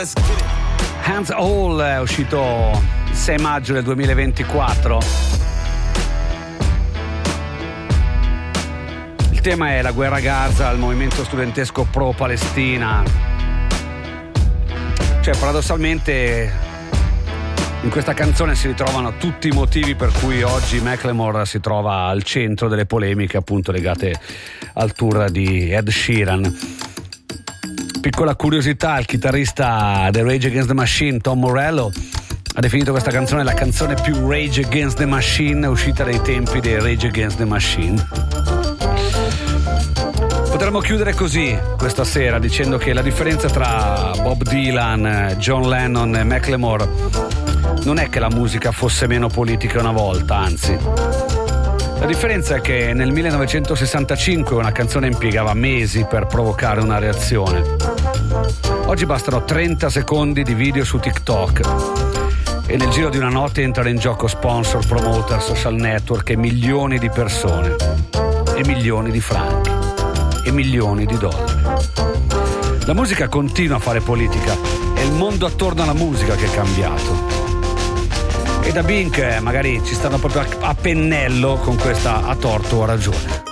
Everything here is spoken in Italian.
Hands All è uscito il 6 maggio del 2024. Il tema è la guerra a Gaza, il movimento studentesco pro-Palestina. Cioè, paradossalmente, in questa canzone si ritrovano tutti i motivi per cui oggi Macklemore si trova al centro delle polemiche, appunto legate al tour di Ed Sheeran. Piccola curiosità, il chitarrista dei Rage Against the Machine, Tom Morello, ha definito questa canzone la canzone più Rage Against the Machine uscita dai tempi dei Rage Against the Machine. Potremmo chiudere così questa sera dicendo che la differenza tra Bob Dylan, John Lennon e Macklemore non è che la musica fosse meno politica una volta, anzi. La differenza è che nel 1965 una canzone impiegava mesi per provocare una reazione. Oggi bastano 30 secondi di video su TikTok e nel giro di una notte entrano in gioco sponsor, promoter, social network e milioni di persone, e milioni di franchi, e milioni di dollari. La musica continua a fare politica, è il mondo attorno alla musica che è cambiato. E da Bink magari ci stanno proprio a pennello con questa a torto o a ragione.